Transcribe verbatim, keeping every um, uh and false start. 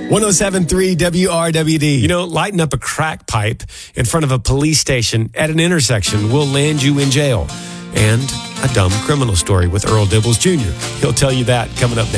one oh seven point three W R W D. You know, lighting up a crack pipe in front of a police station at an intersection will land you in jail. And a dumb criminal story with Earl Dibbles Junior He'll tell you that coming up next.